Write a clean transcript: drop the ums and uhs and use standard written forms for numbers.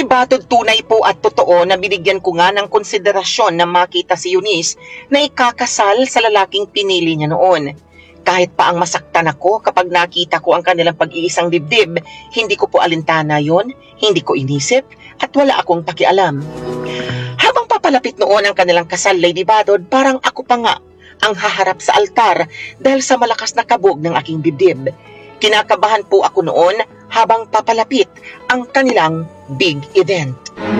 Lady Batod, tunay po at totoo na binigyan ko nga ng konsiderasyon na makita si Eunice na ikakasal sa lalaking pinili niya noon. Kahit pa ang masaktan ako kapag nakita ko ang kanilang pag-iisang dibdib, hindi ko po alintana yon, hindi ko inisip at wala akong pakialam. Habang papalapit noon ang kanilang kasal, Lady Batod, parang ako pa nga ang haharap sa altar dahil sa malakas na kabog ng aking dibdib. Kinakabahan po ako noon habang papalapit ang kanilang big event.